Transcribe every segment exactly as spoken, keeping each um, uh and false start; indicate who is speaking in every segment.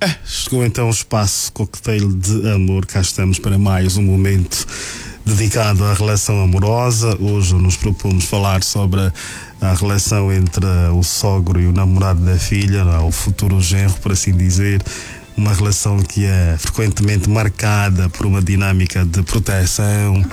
Speaker 1: É, chegou então o espaço Cocktail de Amor. Cá estamos para mais um momento dedicado à relação amorosa. Hoje nos propomos falar sobre a relação entre o sogro e o namorado da filha, o futuro genro, por assim dizer. Uma relação que é frequentemente marcada por uma dinâmica de proteção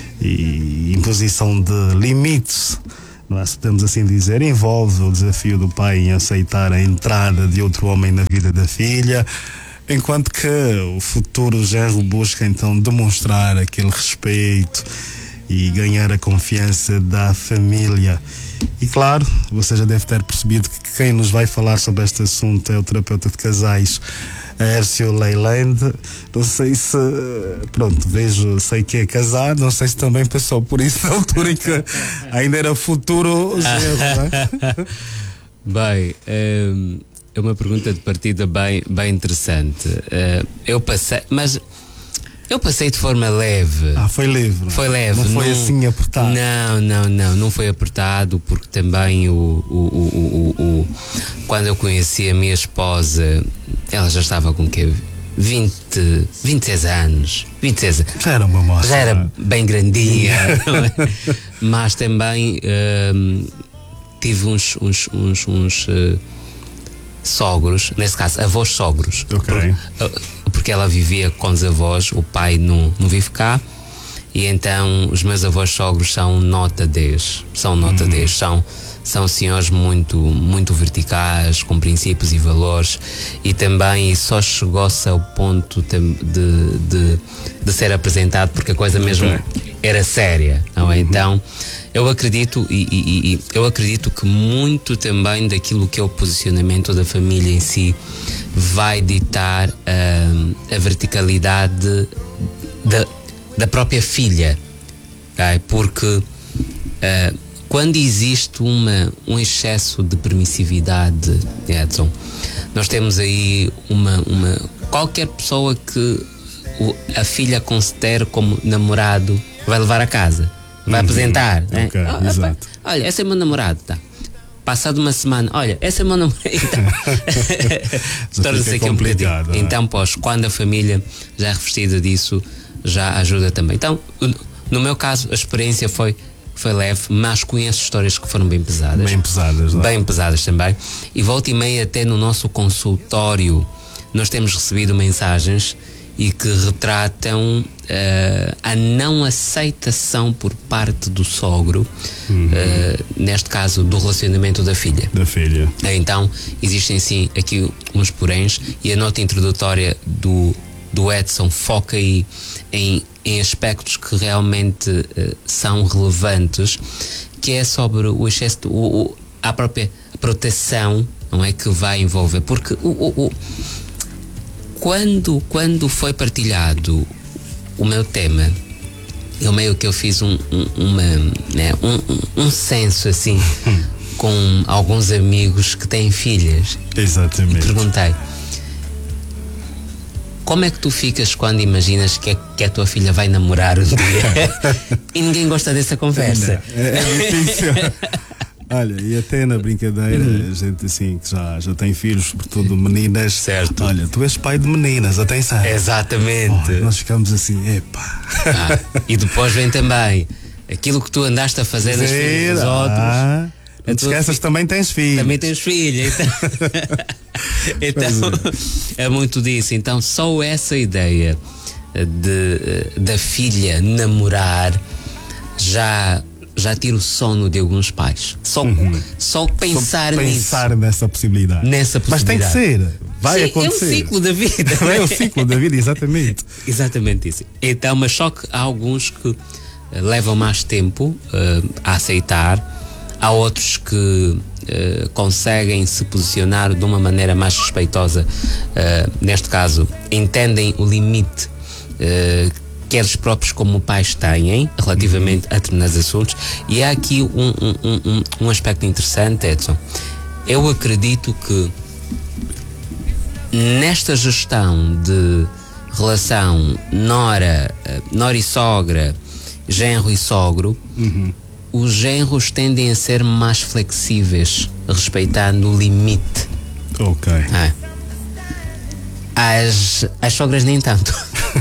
Speaker 1: e imposição de limites, não é? Se podemos assim dizer, envolve o desafio do pai em aceitar a entrada de outro homem na vida da filha, enquanto que o futuro genro busca então demonstrar aquele respeito e ganhar a confiança da família. E claro, você já deve ter percebido que quem nos vai falar sobre este assunto é o terapeuta de casais, Hércio Leyland. Não sei se, pronto, vejo, sei que é casado, não sei se também passou por isso na altura em que ainda era futuro genro, não é?
Speaker 2: Bem, é uma pergunta de partida bem, bem interessante. Eu passei, mas eu passei de forma leve.
Speaker 1: Ah, foi leve.
Speaker 2: Foi leve.
Speaker 1: Não foi não, assim apertado.
Speaker 2: Não, não, não, não foi apertado, porque também o, o, o, o, o quando eu conheci a minha esposa, ela já estava com o quê? vinte, vinte e seis anos. vinte e seis.
Speaker 1: Já era uma moça.
Speaker 2: Já era bem grandinha. Mas também hum, tive uns, uns, uns, uns uh, sogros, nesse caso, avós sogros.
Speaker 1: Ok.
Speaker 2: Por, porque ela vivia com os avós, o pai não, não vive cá, e então os meus avós sogros são nota dez, são nota uhum. dez, são, são senhores muito, muito verticais, com princípios e valores, e também só chegou-se ao ponto de, de, de ser apresentado porque a coisa mesmo okay. era séria, não é? Uhum. Então eu acredito e, e, e eu acredito que muito também daquilo que é o posicionamento da família em si vai ditar uh, a verticalidade da, da própria filha, okay? Porque uh, quando existe uma, um excesso de permissividade, Edson, nós temos aí uma, uma qualquer pessoa que o, a filha considere como namorado vai levar a casa, vai uhum. apresentar, né?
Speaker 1: Okay,
Speaker 2: oh,
Speaker 1: exato.
Speaker 2: Opa, olha, esse é meu namorado, tá? Passado uma semana, olha, esse é meu namorado. Então, torna-se aqui um bocadinho. É? Então, pois, quando a família já é revestida disso, já ajuda também. Então, no meu caso, a experiência foi, foi leve, mas conheço histórias que foram bem pesadas.
Speaker 1: Bem pesadas, não é?
Speaker 2: Bem pesadas também. E volta e meia, até no nosso consultório, nós temos recebido mensagens e que retratam uh, a não aceitação por parte do sogro, uhum. uh, neste caso do relacionamento da filha.
Speaker 1: Da filha.
Speaker 2: Então, existem sim aqui uns poréns, e a nota introdutória do, do Edson foca aí em, em aspectos que realmente uh, são relevantes, que é sobre o excesso, de, o, o, a própria proteção, não é, que vai envolver, porque o, o, o Quando, quando foi partilhado o meu tema, eu meio que eu fiz um, um, uma, né, um, um censo assim com alguns amigos que têm filhas.
Speaker 1: Exatamente.
Speaker 2: E perguntei: como é que tu ficas quando imaginas que, é, que a tua filha vai namorar um dia? E ninguém gosta dessa conversa.
Speaker 1: Não, é, é difícil. Olha, e até na brincadeira, a gente assim que já, já tem filhos, sobretudo meninas.
Speaker 2: Certo.
Speaker 1: Olha, tu és pai de meninas, atenção.
Speaker 2: Exatamente.
Speaker 1: Oh, nós ficamos assim, epá.
Speaker 2: Ah, e depois vem também aquilo que tu andaste a fazer nas filhas dos outros. Ah,
Speaker 1: não te esqueças, fi... também tens filhos.
Speaker 2: Também tens filhos. Então, então é. é muito disso. Então, só essa ideia de, da filha namorar já. já tira o sono de alguns pais. Só, uhum. só pensar
Speaker 1: só
Speaker 2: nisso.
Speaker 1: Pensar nessa possibilidade.
Speaker 2: Nessa possibilidade.
Speaker 1: Mas tem que ser. Vai
Speaker 2: Sim,
Speaker 1: acontecer.
Speaker 2: É o ciclo da vida.
Speaker 1: É o ciclo da vida, exatamente.
Speaker 2: Exatamente isso. Então, mas só que há alguns que uh, levam mais tempo uh, a aceitar. Há outros que uh, conseguem se posicionar de uma maneira mais respeitosa. Uh, neste caso, entendem o limite uh, que eles próprios como pais têm relativamente a determinados assuntos. E há aqui um, um, um, um aspecto interessante, Edson. Eu acredito que nesta gestão de relação nora, nora e sogra, genro e sogro, uhum. os genros tendem a ser mais flexíveis, respeitando o limite.
Speaker 1: Ok.
Speaker 2: É. As, as sogras nem tanto.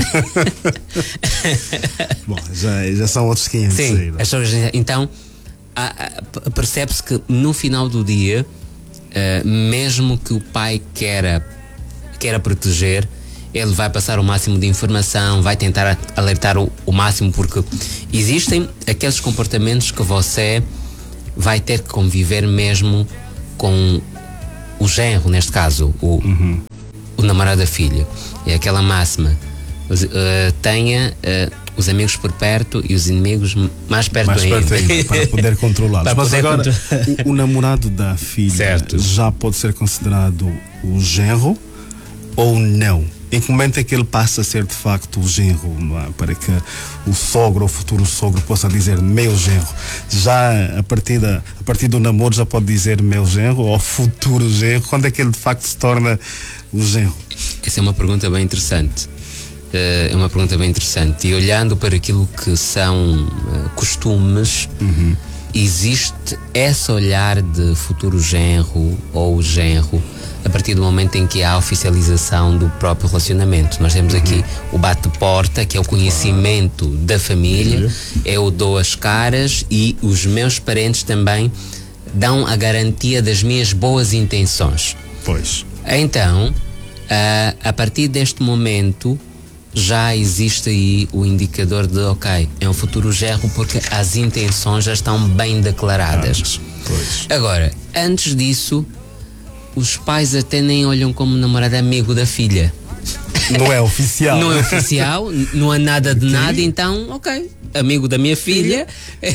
Speaker 1: Bom, já, já são outros quinhentos.
Speaker 2: Sim,
Speaker 1: aí,
Speaker 2: as sogras nem tanto. Então, percebe-se que no final do dia, uh, mesmo que o pai queira, queira proteger, ele vai passar o máximo de informação, vai tentar alertar o, o máximo, porque existem aqueles comportamentos que você vai ter que conviver mesmo com o genro, neste caso, o, uhum. o namorado da filha. É aquela máxima: uh, tenha uh, os amigos por perto e os inimigos mais perto,
Speaker 1: mais
Speaker 2: ainda.
Speaker 1: perto ainda, para poder controlá-los. Mas
Speaker 2: poder
Speaker 1: agora,
Speaker 2: contro...
Speaker 1: o, o namorado da filha
Speaker 2: certo.
Speaker 1: já pode ser considerado o genro ou não? Em que momento é que ele passa a ser de facto o genro, para que o sogro ou o futuro sogro possa dizer meu genro? Já a partir, da, a partir do namoro já pode dizer meu genro ou futuro genro? Quando é que ele de facto se torna o genro?
Speaker 2: Essa é uma pergunta bem interessante. É uma pergunta bem interessante. E olhando para aquilo que são uh, costumes, uhum. existe esse olhar de futuro genro ou genro a partir do momento em que há a oficialização do próprio relacionamento. Nós temos aqui uhum. o bate-porta, que é o conhecimento claro. da família, uhum. eu dou as caras e os meus parentes também dão a garantia das minhas boas intenções.
Speaker 1: Pois.
Speaker 2: Então, uh, a partir deste momento, já existe aí o indicador de, ok, é um futuro genro porque as intenções já estão bem declaradas.
Speaker 1: Ah, pois.
Speaker 2: Agora, antes disso, os pais até nem olham como namorado amigo da filha.
Speaker 1: Não é oficial.
Speaker 2: Não é oficial, não há nada de nada, então, ok, amigo da minha filha.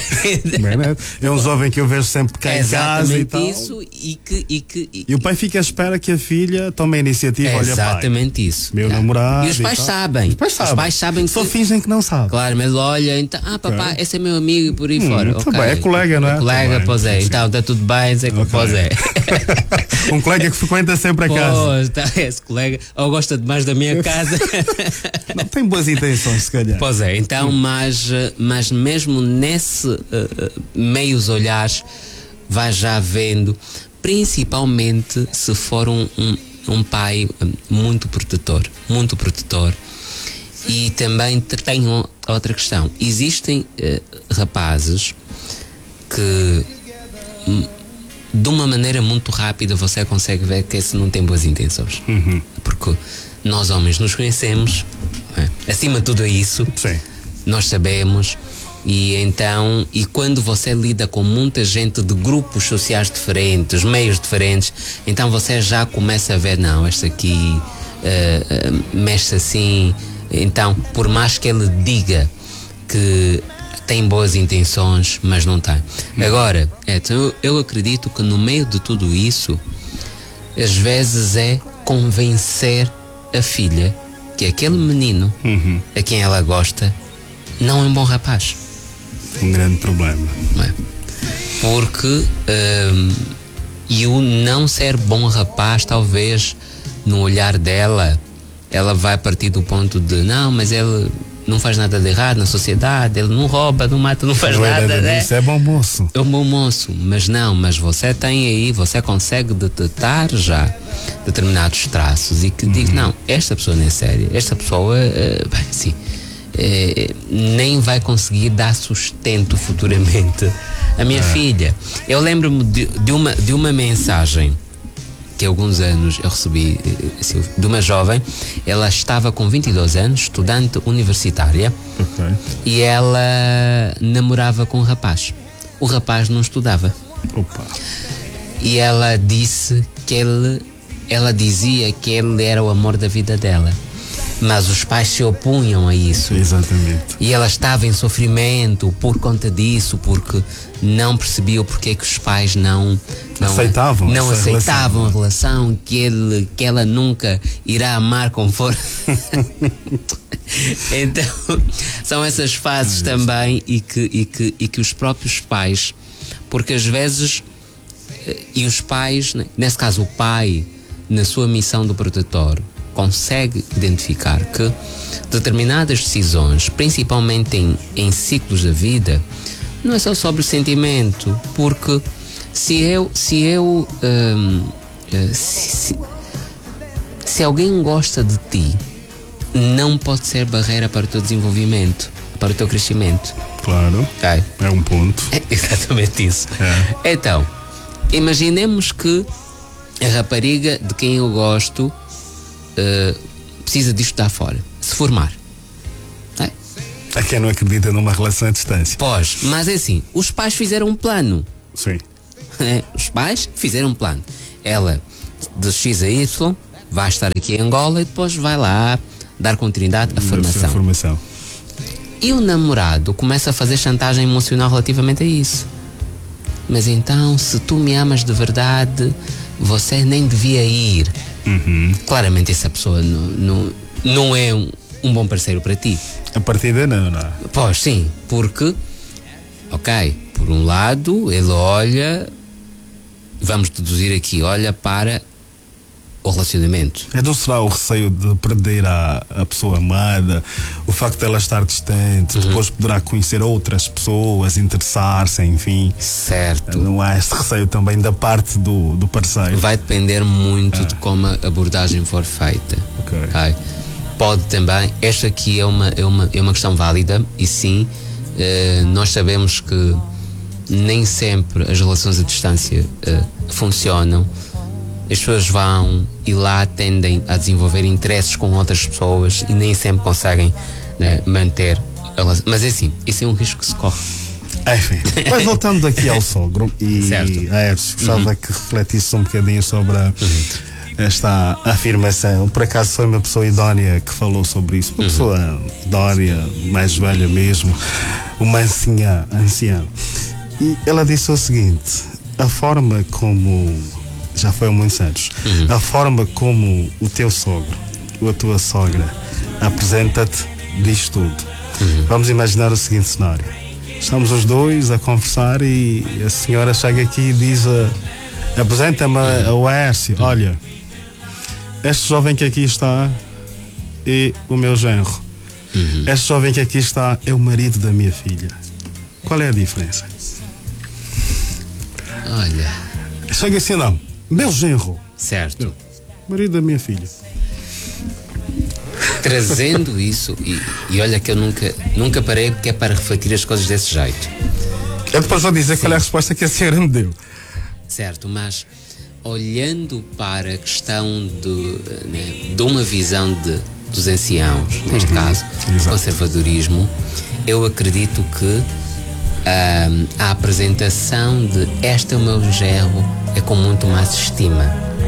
Speaker 1: É um jovem que eu vejo sempre cá
Speaker 2: é
Speaker 1: em casa e tal.
Speaker 2: Exatamente isso. E, que, e, que, e,
Speaker 1: e o pai fica à espera que a filha tome a iniciativa.
Speaker 2: É
Speaker 1: olha,
Speaker 2: exatamente
Speaker 1: pai,
Speaker 2: isso.
Speaker 1: Meu yeah. namorado.
Speaker 2: E os pais
Speaker 1: e
Speaker 2: sabem.
Speaker 1: Os pais sabem.
Speaker 2: Os pais sabem que...
Speaker 1: Só fingem que não sabem.
Speaker 2: Claro, mas olha, então, ah, papá, okay. esse é meu amigo e por aí hum, fora.
Speaker 1: Okay. Bem, é colega, não é?
Speaker 2: Colega,
Speaker 1: também.
Speaker 2: Pois é. Então, está tudo bem, sei que okay. pois é.
Speaker 1: Um colega que frequenta sempre a casa.
Speaker 2: Pois, tá, esse colega, ou gosta demais da minha casa.
Speaker 1: Não tem boas intenções, se calhar.
Speaker 2: Pois é, então, mas, mas mesmo nesse uh, meios olhares, vai já vendo, principalmente se for um, um, um pai muito protetor, muito protetor. E também tem outra questão. Existem uh, rapazes que um, de uma maneira muito rápida você consegue ver que esse não tem boas intenções.
Speaker 1: Uhum.
Speaker 2: Porque nós homens nos conhecemos, é? Acima de tudo é isso.
Speaker 1: Sim.
Speaker 2: Nós sabemos. E então, e quando você lida com muita gente de grupos sociais diferentes, meios diferentes, então você já começa a ver, não, este aqui uh, uh, mexe assim. Então, por mais que ele diga que tem boas intenções, mas não tem. Agora, então, eu, eu acredito que no meio de tudo isso, às vezes é convencer a filha que aquele menino
Speaker 1: uhum.
Speaker 2: a quem ela gosta não é um bom rapaz.
Speaker 1: Um grande problema.
Speaker 2: Não é? Porque um, e o não ser bom rapaz, talvez no olhar dela, ela vai partir do ponto de não, mas ele não faz nada de errado na sociedade, ele não rouba, não mata, não faz
Speaker 1: não
Speaker 2: nada,
Speaker 1: é,
Speaker 2: né?
Speaker 1: Isso é bom moço.
Speaker 2: É um bom moço, mas não, mas você tem aí, você consegue detectar já determinados traços e que uhum. diz, não, esta pessoa não é séria, esta pessoa, uh, bem, sim, uh, nem vai conseguir dar sustento futuramente à minha é. filha. Eu lembro-me de, de, uma, de uma mensagem que há alguns anos eu recebi assim, de uma jovem. Ela estava com vinte e dois anos, estudante universitária,
Speaker 1: okay.
Speaker 2: e ela namorava com um rapaz. O rapaz não estudava.
Speaker 1: Opa.
Speaker 2: E ela disse que ele, ela dizia que ele era o amor da vida dela, mas os pais se opunham a isso.
Speaker 1: Exatamente.
Speaker 2: E ela estava em sofrimento por conta disso, porque não percebia porque é que os pais não não
Speaker 1: aceitavam,
Speaker 2: não aceitavam
Speaker 1: relação.
Speaker 2: a relação, que ele que ela nunca irá amar como for. Então são essas fases é também e que, e, que, e que os próprios pais, porque às vezes e os pais, nesse caso o pai, na sua missão do protetor, consegue identificar que determinadas decisões, principalmente em, em ciclos da vida, não é só sobre o sentimento, porque se eu se eu hum, se, se se alguém gosta de ti, não pode ser barreira para o teu desenvolvimento, para o teu crescimento.
Speaker 1: Claro.
Speaker 2: Okay?
Speaker 1: É um ponto.
Speaker 2: É exatamente isso. É. Então, imaginemos que a rapariga de quem eu gosto uh, precisa de estudar fora, se formar. É?
Speaker 1: Há quem não acredita numa relação à distância.
Speaker 2: Pois, mas é assim, os pais fizeram um plano.
Speaker 1: Sim.
Speaker 2: É, os pais fizeram um plano. Ela, de X a Y, vai estar aqui em Angola e depois vai lá dar continuidade à formação.
Speaker 1: formação.
Speaker 2: E o namorado começa a fazer chantagem emocional relativamente a isso. Mas então, se tu me amas de verdade, você nem devia ir.
Speaker 1: Uhum.
Speaker 2: Claramente essa pessoa não, não, não é um, um bom parceiro para ti.
Speaker 1: A partida não, não.
Speaker 2: Pois sim, porque, ok, por um lado, ele olha, vamos deduzir aqui, olha para o relacionamento.
Speaker 1: É, não será o receio de perder a, a pessoa amada, o facto de ela estar distante, uhum. depois poderá conhecer outras pessoas, interessar-se, enfim.
Speaker 2: Certo.
Speaker 1: Não há este receio também da parte do, do parceiro?
Speaker 2: Vai depender muito ah. de como a abordagem for feita.
Speaker 1: Ok.
Speaker 2: Okay. Pode também, esta aqui é uma, é uma, é uma questão válida e sim, eh, nós sabemos que nem sempre as relações à distância eh, funcionam. As pessoas vão e lá tendem a desenvolver interesses com outras pessoas e nem sempre conseguem, né, manter a relação. Mas é assim, isso é um risco que se corre.
Speaker 1: Enfim, mas voltando aqui ao sogro e a Aires, gostava uhum. que refletisse um bocadinho sobre a, uhum. esta afirmação. Por acaso foi uma pessoa idónea que falou sobre isso, uma uhum. pessoa idónea, mais velha mesmo, uma anciã, anciã. E ela disse o seguinte: a forma como, já foi há muitos anos, uhum. a forma como o teu sogro ou a tua sogra apresenta-te diz tudo. Uhum. Vamos imaginar o seguinte cenário: estamos os dois a conversar e a senhora chega aqui e diz a, apresenta-me uhum. ao Hércio, uhum. olha, este jovem que aqui está é o meu genro, uhum. este jovem que aqui está é o marido da minha filha. Qual é a diferença?
Speaker 2: Olha,
Speaker 1: chega assim, não, meu genro,
Speaker 2: certo,
Speaker 1: marido da minha filha.
Speaker 2: Trazendo isso, e, e olha que eu nunca, nunca parei porque é para refletir as coisas desse jeito.
Speaker 1: Eu depois vou dizer Sim. qual é a resposta que a senhora me deu.
Speaker 2: Certo, mas olhando para a questão de, né, de uma visão de, dos anciãos, neste uhum. caso, Exato. conservadorismo, eu acredito que Um, a apresentação de este é o meu genro é com muito mais estima.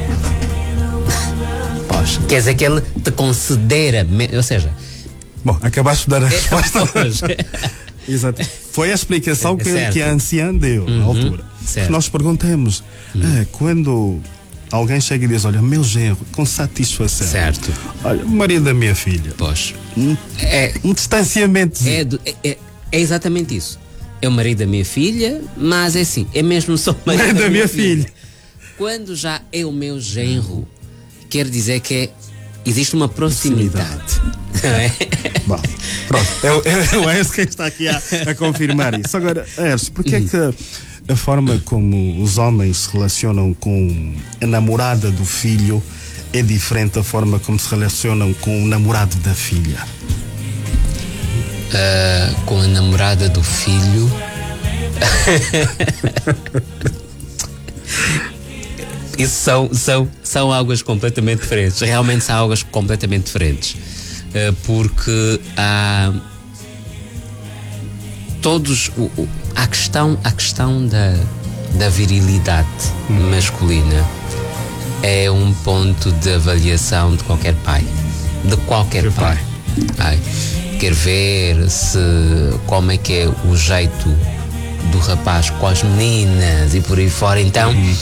Speaker 2: Pois, quer dizer que ele te considera, ou seja,
Speaker 1: bom, acabaste de dar a
Speaker 2: é,
Speaker 1: resposta. Exato. Foi a explicação que, que a anciã deu uhum, na altura. Que nós perguntamos, uhum. ah, quando alguém chega e diz, olha, meu genro, com satisfação,
Speaker 2: certo,
Speaker 1: olha, marido da minha filha,
Speaker 2: pois,
Speaker 1: um, é, um distanciamento.
Speaker 2: É, é, é, é exatamente isso. É o marido da minha filha, mas é assim, é mesmo só o marido da, da minha, minha filha. filha. Quando já é o meu genro, quer dizer que é, existe uma proximidade. É?
Speaker 1: Bom, pronto, é o Aires que está aqui a, a confirmar isso. Agora, Aires, porque é que a forma como os homens se relacionam com a namorada do filho é diferente da forma como se relacionam com o namorado da filha?
Speaker 2: Uh, com a namorada do filho. Isso são, são, são águas completamente diferentes. Realmente são águas completamente diferentes. Uh, porque há todos. O, o, a questão, a questão da, da virilidade hum. masculina é um ponto de avaliação de qualquer pai. De qualquer que pai. pai. Quer ver se como é que é o jeito do rapaz com as meninas e por aí fora. Então, uhum.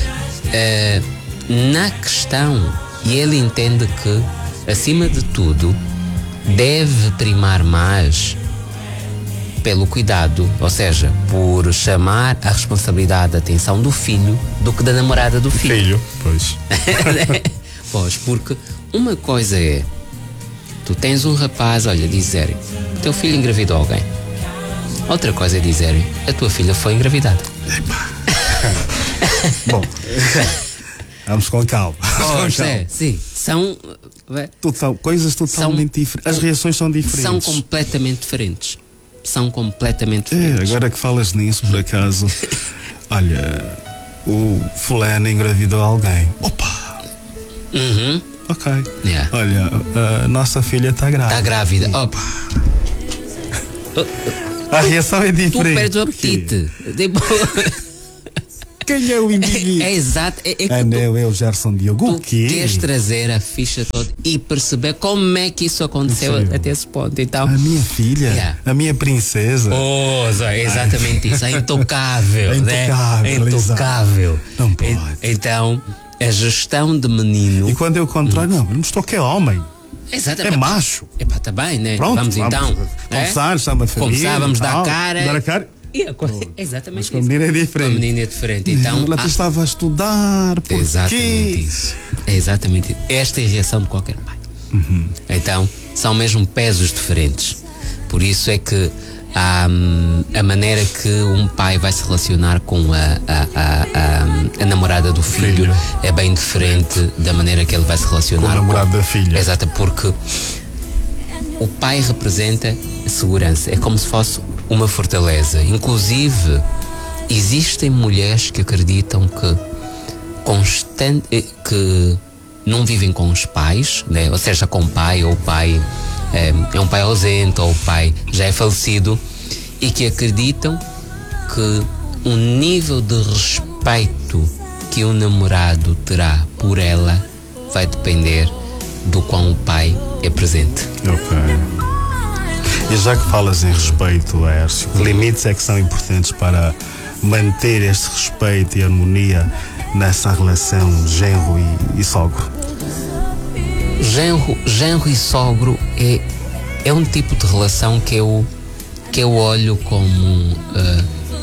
Speaker 2: uh, na questão, e ele entende que, acima de tudo, deve primar mais pelo cuidado, ou seja, por chamar a responsabilidade, a atenção do filho do que da namorada do filho.
Speaker 1: Filho, pois.
Speaker 2: Pois, porque uma coisa é tu tens um rapaz, olha, dizerem, teu filho engravidou alguém. Outra coisa é dizerem, a tua filha foi engravidada.
Speaker 1: Bom, vamos com calma.
Speaker 2: Oh, é, sim. São
Speaker 1: Total, coisas totalmente diferentes. As reações são diferentes.
Speaker 2: São completamente diferentes. São completamente
Speaker 1: É,
Speaker 2: diferentes.
Speaker 1: agora que falas nisso, por acaso, olha, o fulano engravidou alguém. Opa!
Speaker 2: Uhum.
Speaker 1: Ok.
Speaker 2: Yeah.
Speaker 1: Olha, a nossa filha está grávida.
Speaker 2: Está grávida. Opa!
Speaker 1: A reação é
Speaker 2: Tu
Speaker 1: diferente.
Speaker 2: perdes o apetite. Tipo,
Speaker 1: Quem é o indivíduo?
Speaker 2: é exato. É, é que
Speaker 1: Ah,
Speaker 2: tu,
Speaker 1: não, é o Gerson Diogo.
Speaker 2: tu
Speaker 1: O quê?
Speaker 2: queres trazer a ficha toda e perceber como é que isso aconteceu
Speaker 1: Incrível.
Speaker 2: até esse ponto. Então,
Speaker 1: A minha filha,
Speaker 2: Yeah.
Speaker 1: a minha princesa.
Speaker 2: oh, é exatamente isso. É intocável.
Speaker 1: É
Speaker 2: né?
Speaker 1: intocável,
Speaker 2: É intocável.
Speaker 1: Não pode.
Speaker 2: E- Então, a gestão de menino.
Speaker 1: E quando eu contrário, não, eu não estou que é homem.
Speaker 2: Exatamente.
Speaker 1: É macho.
Speaker 2: Epá, tá bem, né?
Speaker 1: Pronto,
Speaker 2: vamos então.
Speaker 1: Conversar, chama a família.
Speaker 2: Conversar, vamos dar
Speaker 1: tal,
Speaker 2: cara.
Speaker 1: Dar a cara.
Speaker 2: E a co- exatamente
Speaker 1: Mas com a
Speaker 2: isso.
Speaker 1: menina é
Speaker 2: Com a
Speaker 1: diferente.
Speaker 2: menina é diferente. Então,
Speaker 1: Ela
Speaker 2: há-
Speaker 1: estava a estudar. Por
Speaker 2: exatamente
Speaker 1: quê?
Speaker 2: isso. É exatamente isso. Esta é a reação de qualquer pai. Então, são mesmo pesos diferentes. Por isso é que há, hum, a maneira que um pai vai se relacionar com a, a, a, a, a namorada do filho,
Speaker 1: Filho.
Speaker 2: é bem diferente da maneira que ele vai se relacionar
Speaker 1: Com o namorado da filha.
Speaker 2: Exato, porque o pai representa a segurança, é como se fosse uma fortaleza. Inclusive, existem mulheres que acreditam que constante, eh, que não vivem com os pais, né? Ou seja, com o pai, ou o pai é, é um pai ausente, ou o pai já é falecido, e que acreditam que o nível de respeito que o namorado terá por ela vai depender do quão o pai é presente.
Speaker 1: Ok. E já que falas em respeito, Hércio, que limites é que são importantes para manter este respeito e harmonia nessa relação genro e, e sogro?
Speaker 2: Genro, genro e sogro é, é um tipo de relação que eu, que eu olho como uh,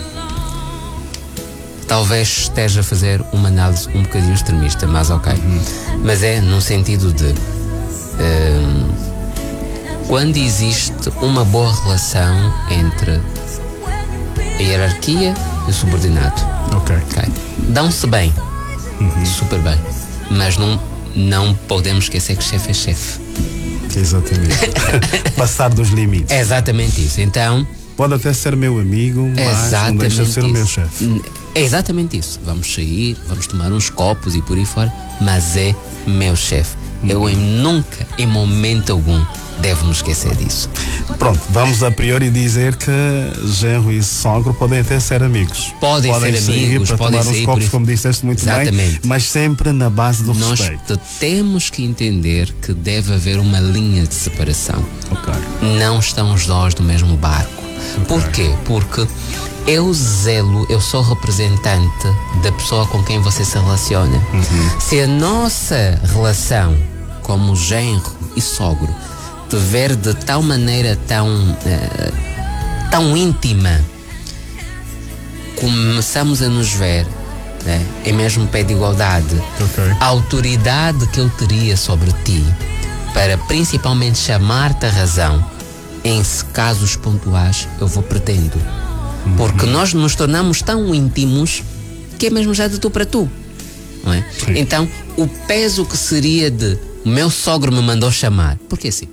Speaker 2: talvez esteja a fazer uma análise um bocadinho extremista, mas ok. Uhum. Mas é no sentido de uh, quando existe uma boa relação entre a hierarquia e o subordinado.
Speaker 1: Ok.
Speaker 2: Okay. Dão-se bem, uhum. super bem, mas não, não podemos esquecer que chefe é chefe.
Speaker 1: Exatamente. Passar dos limites.
Speaker 2: É exatamente isso. Então,
Speaker 1: pode até ser meu amigo, mas não deixa de ser o meu chefe.
Speaker 2: É exatamente isso. Vamos sair, vamos tomar uns copos e por aí fora, mas é meu chefe. Uhum. Eu em nunca, em momento algum, devo me esquecer disso.
Speaker 1: Pronto, vamos a priori dizer que genro e sogro podem até ser amigos.
Speaker 2: Podem, podem ser amigos,
Speaker 1: para
Speaker 2: podem
Speaker 1: tomar
Speaker 2: ser
Speaker 1: uns copos, como disseste muito
Speaker 2: exatamente.
Speaker 1: bem, mas sempre na base do
Speaker 2: Nós
Speaker 1: respeito.
Speaker 2: temos que entender que deve haver uma linha de separação.
Speaker 1: Ok.
Speaker 2: Não estão os dois no mesmo barco. Okay. Por quê? Porque eu zelo, eu sou representante da pessoa com quem você se relaciona. Uhum. Se a nossa relação como genro e sogro tiver de tal maneira tão, uh, tão íntima, começamos a nos ver, né, em mesmo pé de igualdade.
Speaker 1: Okay.
Speaker 2: A autoridade que eu teria sobre ti para principalmente chamar-te a razão em casos pontuais eu vou perdendo. Uhum. Porque nós nos tornamos tão íntimos que é mesmo já de tu para tu, não é? Então o peso que seria de o meu sogro me mandou chamar, porque assim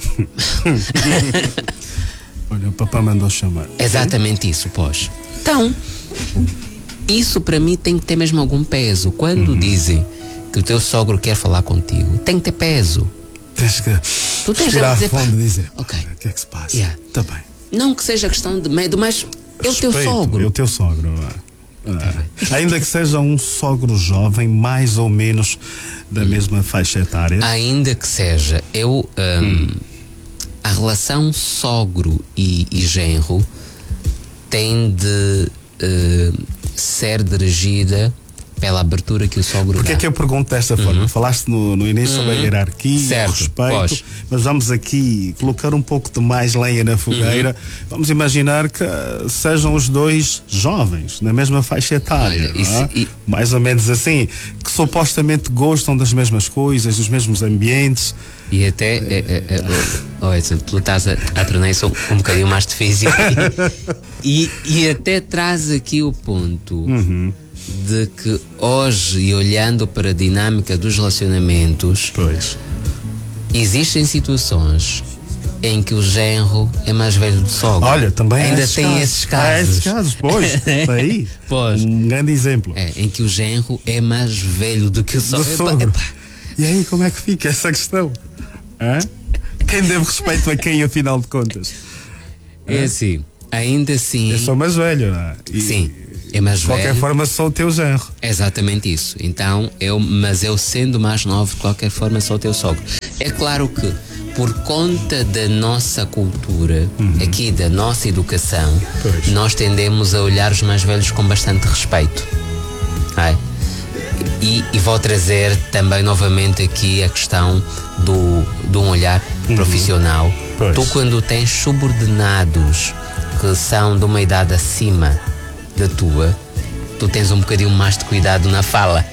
Speaker 1: olha, o papai mandou chamar.
Speaker 2: exatamente isso, pois. Então isso para mim tem que ter mesmo algum peso. Quando uhum. dizem que o teu sogro quer falar contigo, tem que ter peso.
Speaker 1: Tens que
Speaker 2: tu tens
Speaker 1: respirar
Speaker 2: dizer,
Speaker 1: fundo e dizer,
Speaker 2: ok,
Speaker 1: o que é que se passa?
Speaker 2: Yeah.
Speaker 1: Tá bem.
Speaker 2: Não que seja questão de medo, mas é o teu sogro.
Speaker 1: É o teu sogro. Ah, ainda que seja um sogro jovem, mais ou menos da hum. mesma faixa etária.
Speaker 2: Ainda que seja, eu um, hum. a relação sogro e, e genro tem de uh, ser dirigida pela abertura que o sogro
Speaker 1: Porque
Speaker 2: dá.
Speaker 1: é que eu pergunto desta forma?
Speaker 2: Uhum.
Speaker 1: Falaste no, no início uhum. sobre a hierarquia,
Speaker 2: certo,
Speaker 1: o respeito,
Speaker 2: pois.
Speaker 1: Mas vamos aqui colocar um pouco de mais lenha na fogueira. Uhum. Vamos imaginar que sejam os dois jovens, na mesma faixa etária. Olha, isso, é? e... mais ou menos assim, que supostamente gostam das mesmas coisas, dos mesmos ambientes.
Speaker 2: E até, é, é, é, olha, tu estás a, a tornar isso um, um bocadinho mais difícil. e, e até traz aqui o ponto.
Speaker 1: Uhum.
Speaker 2: de que hoje, e olhando para a dinâmica dos relacionamentos,
Speaker 1: Pois.
Speaker 2: existem situações em que o genro é mais velho do sogro.
Speaker 1: Olha, também há
Speaker 2: ainda
Speaker 1: esses
Speaker 2: tem
Speaker 1: casos.
Speaker 2: esses
Speaker 1: Há
Speaker 2: casos.
Speaker 1: esses casos, pois. Está aí.
Speaker 2: Pois.
Speaker 1: Um grande exemplo.
Speaker 2: É, em que o genro é mais velho do que o
Speaker 1: Do
Speaker 2: sogro. Epá,
Speaker 1: sogro.
Speaker 2: epá.
Speaker 1: E aí, como é que fica essa questão? Hã? Quem deve respeito a quem, afinal de contas?
Speaker 2: É assim, ainda assim.
Speaker 1: Eu sou mais velho, não é? E,
Speaker 2: Sim, é mais
Speaker 1: de qualquer
Speaker 2: velho.
Speaker 1: forma, sou o teu genro.
Speaker 2: É exatamente isso. Então, eu, mas eu sendo mais novo, de qualquer forma, sou o teu sogro. É claro que, por conta da nossa cultura, uhum. aqui da nossa educação,
Speaker 1: Pois.
Speaker 2: nós tendemos a olhar os mais velhos com bastante respeito. Ai. E, e vou trazer também novamente aqui a questão do, do um olhar uhum. profissional.
Speaker 1: Pois.
Speaker 2: Tu, quando tens subordinados que são de uma idade acima da tua, tu tens um bocadinho mais de cuidado na fala.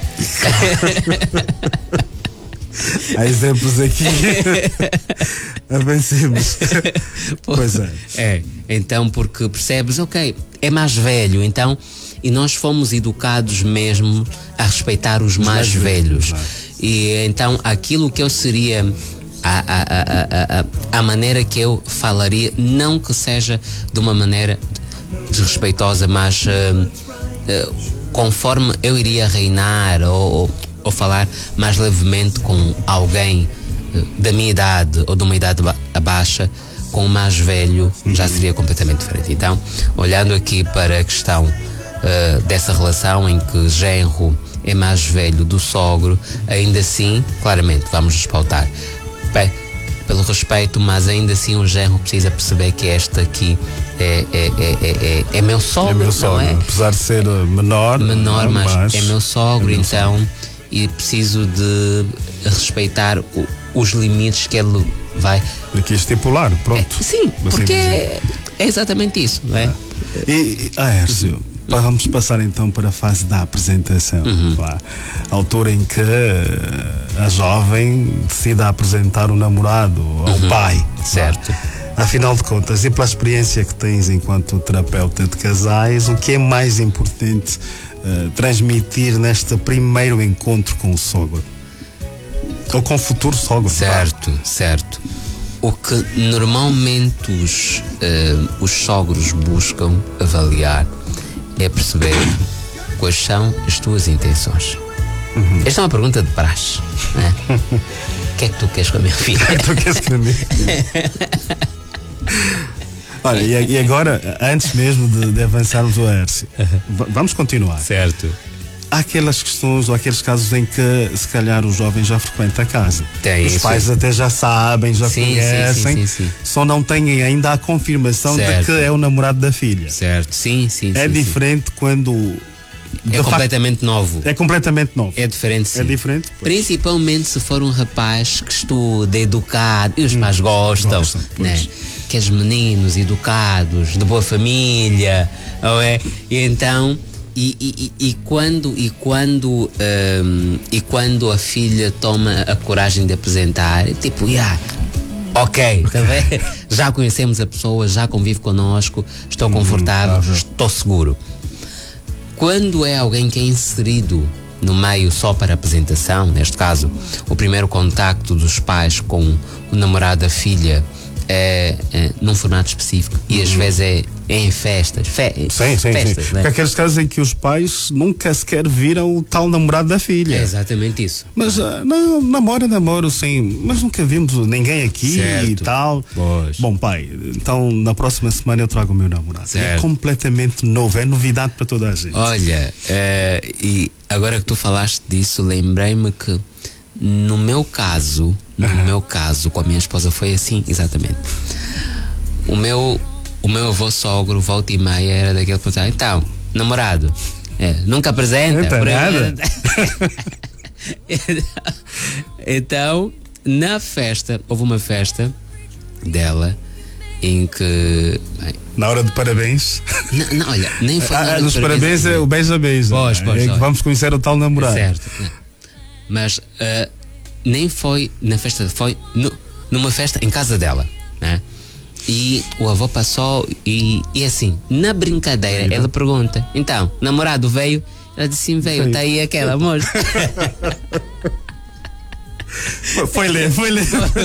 Speaker 1: Há exemplos aqui. Avancemos. Pois é.
Speaker 2: É, então, porque percebes, ok, é mais velho, então, e nós fomos educados mesmo a respeitar os, os mais, mais velhos. velhos. E então, aquilo que eu seria, a, a, a, a, a maneira que eu falaria, não que seja de uma maneira desrespeitosa, mas uh, uh, conforme eu iria reinar ou, ou, ou falar mais levemente com alguém uh, da minha idade ou de uma idade ba- abaixo, com o mais velho, uhum. já seria completamente diferente. Então, olhando aqui para a questão uh, dessa relação em que genro é mais velho do sogro, ainda assim, claramente, vamos nos pautar Bem, pelo respeito, mas ainda assim o genro precisa perceber que este aqui é, é, é, é, é meu sogro,
Speaker 1: é meu sogro,
Speaker 2: não é?
Speaker 1: Apesar de ser menor,
Speaker 2: menor,
Speaker 1: não,
Speaker 2: mas,
Speaker 1: mas
Speaker 2: é meu sogro, é meu então sogro. E preciso de respeitar o, os limites que ele vai
Speaker 1: aqui estipular, pronto.
Speaker 2: É, sim, porque é, é exatamente isso, não é?
Speaker 1: é. E, e ah, Hércio, uhum. vamos passar então para a fase da apresentação, uhum. a altura em que a jovem decide apresentar o namorado ao
Speaker 2: uhum.
Speaker 1: pai,
Speaker 2: certo?
Speaker 1: Afinal de contas, e pela experiência que tens enquanto terapeuta de casais, o que é mais importante uh, transmitir neste primeiro encontro com o sogro? Ou com o futuro sogro?
Speaker 2: Certo, tá? certo. O que normalmente os, uh, os sogros buscam avaliar é perceber quais são as tuas intenções. Uhum. Esta é uma pergunta de praxe, não é? O que é que tu queres com a minha filha?
Speaker 1: O que é que tu queres com a minha filha? Olha, e agora, antes mesmo de, de avançarmos o Hércio, uhum. vamos continuar.
Speaker 2: Certo.
Speaker 1: Há aquelas questões ou aqueles casos em que se calhar o jovem já frequenta a casa.
Speaker 2: Tem
Speaker 1: Os
Speaker 2: isso.
Speaker 1: pais até já sabem, já
Speaker 2: sim,
Speaker 1: conhecem,
Speaker 2: sim, sim, sim.
Speaker 1: só não têm ainda a confirmação
Speaker 2: certo.
Speaker 1: de que é o namorado da filha.
Speaker 2: Certo, sim, sim.
Speaker 1: É
Speaker 2: sim,
Speaker 1: diferente
Speaker 2: sim.
Speaker 1: quando...
Speaker 2: É completamente
Speaker 1: facto,
Speaker 2: novo.
Speaker 1: É completamente novo.
Speaker 2: É diferente, sim.
Speaker 1: É diferente? Pois.
Speaker 2: Principalmente se for um rapaz que estuda, educado, e os pais hum, gostam, gostam né? Aqueles meninos educados, de boa família, não é? E então... E, e, e quando, e, quando, um, e quando a filha toma a coragem de apresentar, é tipo, yeah, ok, tá vendo? Já conhecemos a pessoa, já convive connosco, estou confortável, uhum. estou seguro. Quando é alguém que é inserido no meio só para apresentação, neste caso, o primeiro contacto dos pais com o namorado da filha é, é num formato específico e uhum. às vezes é, é em festas. Fe
Speaker 1: sim, sim,
Speaker 2: festas,
Speaker 1: sim.
Speaker 2: Né?
Speaker 1: Porque aqueles casos em que os pais nunca sequer viram o tal namorado da filha.
Speaker 2: É exatamente isso.
Speaker 1: Mas uh, não, namoro, namoro, sim. Mas nunca vimos ninguém aqui certo. E tal.
Speaker 2: Pois.
Speaker 1: Bom, pai, então na próxima semana eu trago o meu namorado. Certo. É completamente novo, é novidade para toda a gente.
Speaker 2: Olha, uh, e agora que tu falaste disso, lembrei-me que no meu caso, no uhum. meu caso, com a minha esposa foi assim, exatamente. O meu, o meu avô sogro, volta e meia, era daquele que pensava, então, namorado, é, nunca apresenta.
Speaker 1: Não tem nada.
Speaker 2: Então, na festa, houve uma festa dela em que... Bem,
Speaker 1: na hora de parabéns.
Speaker 2: Não, não olha, nem foi.
Speaker 1: Ah, nos parabéns, parabéns é o beijo a beijo.
Speaker 2: Pois, pois,
Speaker 1: é que vamos conhecer o tal namorado.
Speaker 2: Certo. Mas uh, nem foi na festa, foi no, numa festa em casa dela, né? E o avô passou e, e assim, na brincadeira, ela pergunta, então, namorado veio? Ela disse sim, veio, está aí aquela moça.
Speaker 1: Foi ler, foi ler.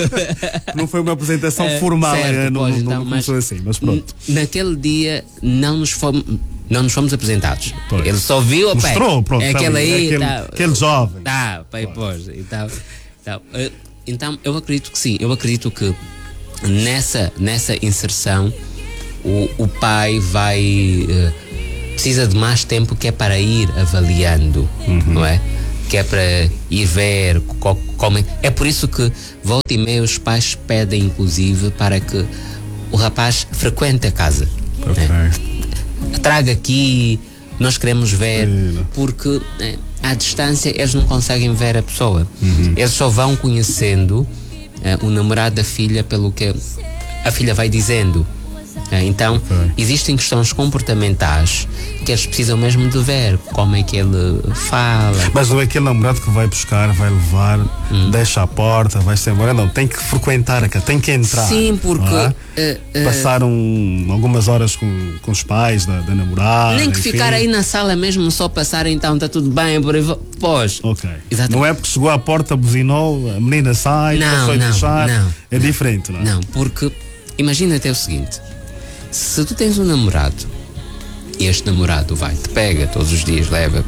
Speaker 1: Não foi uma apresentação
Speaker 2: É,
Speaker 1: formal,
Speaker 2: certo,
Speaker 1: é, não,
Speaker 2: pois,
Speaker 1: não,
Speaker 2: então,
Speaker 1: não
Speaker 2: mas
Speaker 1: começou assim, mas pronto.
Speaker 2: Naquele dia não nos fomos, não nos fomos apresentados.
Speaker 1: Pois.
Speaker 2: Ele só viu, opa,
Speaker 1: Mostrou, pronto,
Speaker 2: é
Speaker 1: tá
Speaker 2: aquele
Speaker 1: ali,
Speaker 2: aí,
Speaker 1: aquele,
Speaker 2: tá,
Speaker 1: aquele jovem.
Speaker 2: tá, pai, pois, então, então, eh, então eu acredito que sim, eu acredito que nessa, nessa inserção o, o pai vai eh, precisa de mais tempo, que é para ir avaliando, uhum. não é? Que é para ir ver co, como é. É por isso que volta e meia os pais pedem inclusive para que o rapaz frequente a casa.
Speaker 1: Okay.
Speaker 2: Né? Traga aqui, nós queremos ver,
Speaker 1: Sim.
Speaker 2: porque né, à distância eles não conseguem ver a pessoa.
Speaker 1: Uhum.
Speaker 2: Eles só vão conhecendo eh, o namorado da filha pelo que a filha vai dizendo. Eh, então,
Speaker 1: okay.
Speaker 2: existem questões comportamentais que eles precisam mesmo de ver como é que ele fala.
Speaker 1: Mas não é aquele namorado que vai buscar, vai levar, hum. deixa a porta, vai-se embora. Não, tem que frequentar a casa, tem que entrar.
Speaker 2: Sim, porque
Speaker 1: é?
Speaker 2: uh, uh,
Speaker 1: passaram algumas horas com, com os pais da, da namorada.
Speaker 2: Nem que
Speaker 1: enfim.
Speaker 2: ficar aí na sala mesmo, só passar, então está tudo bem, por aí. Pós.
Speaker 1: Ok.
Speaker 2: Exatamente.
Speaker 1: Não é porque chegou à porta, buzinou, a menina sai,
Speaker 2: não,
Speaker 1: foi
Speaker 2: não,
Speaker 1: deixar.
Speaker 2: Não,
Speaker 1: é diferente, não é?
Speaker 2: Não, porque imagina até o seguinte: se tu tens um namorado e este namorado vai, te pega todos os dias, leva.